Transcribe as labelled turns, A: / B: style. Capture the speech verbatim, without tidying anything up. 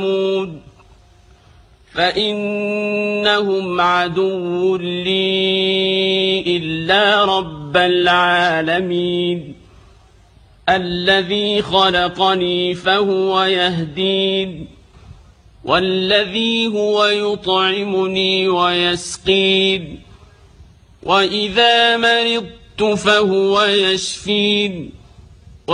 A: فإنهم عدو لي إلا رب العالمين الذي خلقني فهو يهدين والذي هو يطعمني ويسقين وإذا مرضت فهو يشفين